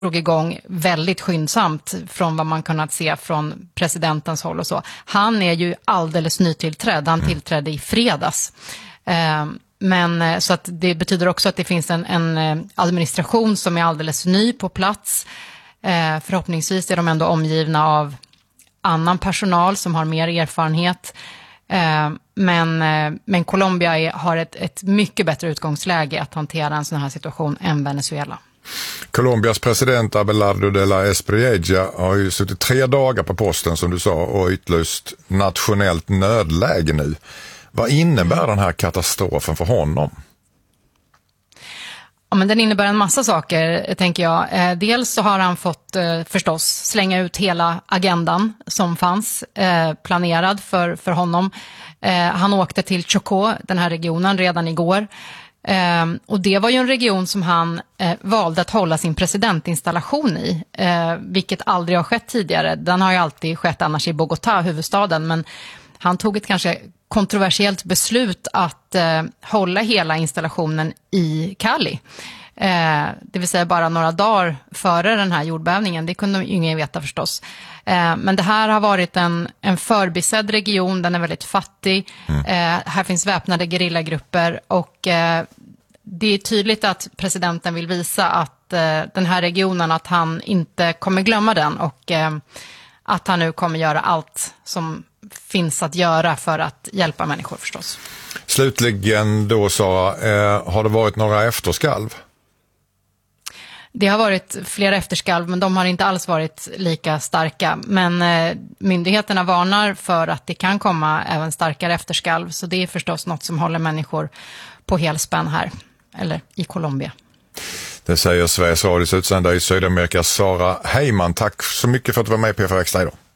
drog igång väldigt skyndsamt från vad man kunnat se från presidentens håll och så. Han är ju alldeles nytillträdd. Han tillträdde i fredags. Men så att det betyder också att det finns en administration som är alldeles ny på plats. Förhoppningsvis är de ändå omgivna av annan personal som har mer erfarenhet. Men Colombia har ett mycket bättre utgångsläge att hantera en sån här situation än Venezuela. Colombias president Abelardo de la Espriella har ju suttit 3 dagar på posten som du sa och utlyst nationellt nödläge nu. Vad innebär den här katastrofen för honom? Ja, men den innebär en massa saker, tänker jag. Dels så har han fått förstås slänga ut hela agendan som fanns planerad för honom. Han åkte till Chocó, den här regionen, redan igår. Och det var ju en region som han valde att hålla sin presidentinstallation i, vilket aldrig har skett tidigare. Den har ju alltid skett annars i Bogotá, huvudstaden, men han tog ett kanske kontroversiellt beslut att hålla hela installationen i Cali. Det vill säga bara några dagar före den här jordbävningen. Det kunde ingen veta förstås. Men det här har varit en förbisedd region. Den är väldigt fattig. Här finns väpnade gerillagrupper. Och det är tydligt att presidenten vill visa att den här regionen, att han inte kommer glömma den. Och att han nu kommer göra allt som finns att göra för att hjälpa människor förstås. Slutligen då, Sara, har det varit några efterskalv? Det har varit flera efterskalv, men de har inte alls varit lika starka. Men myndigheterna varnar för att det kan komma även starkare efterskalv. Så det är förstås något som håller människor på helspänn här, eller i Colombia. Det säger Sveriges Radios utsända i Sydamerika, Sara Heyman. Tack så mycket för att du var med på PFR Extra idag.